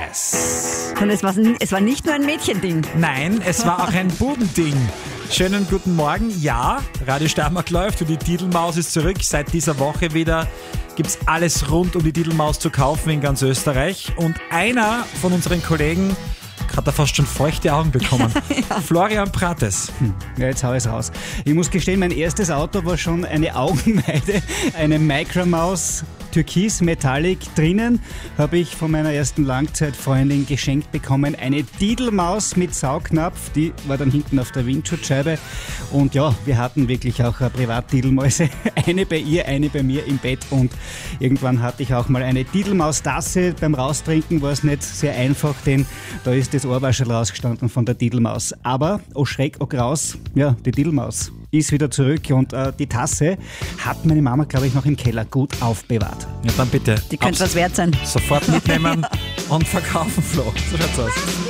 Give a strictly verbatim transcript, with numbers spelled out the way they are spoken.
Yes. Und es war, es war nicht nur ein Mädchending. Nein, es war auch ein Budending. Schönen guten Morgen. Ja, Radio Steiermark läuft und die Didelmaus ist zurück. Seit dieser Woche wieder gibt's alles rund um die Didelmaus zu kaufen in ganz Österreich. Und einer von unseren Kollegen hat da fast schon feuchte Augen bekommen. Ja. Florian Prates. Hm. Ja, jetzt hau ich's raus. Ich muss gestehen, mein erstes Auto war schon eine Augenweide, eine Micromaus Türkis Metallic. Drinnen habe ich von meiner ersten Langzeitfreundin geschenkt bekommen eine Didelmaus mit Saugnapf, die war dann hinten auf der Windschutzscheibe. Und ja, wir hatten wirklich auch Privat-Didelmäuse, eine bei ihr, eine bei mir im Bett, und irgendwann hatte ich auch mal eine Didelmaus-Tasse. Beim Raustrinken war es nicht sehr einfach, denn da ist das Ohrwaschel rausgestanden von der Didelmaus. Aber, oh Schreck, oh Graus, ja, die Didelmaus ist wieder zurück, und äh, die Tasse hat meine Mama, glaube ich, noch im Keller gut aufbewahrt. Ja, dann bitte. Die könnte was wert sein. Sofort mitnehmen und verkaufen, Flo. So schaut's aus.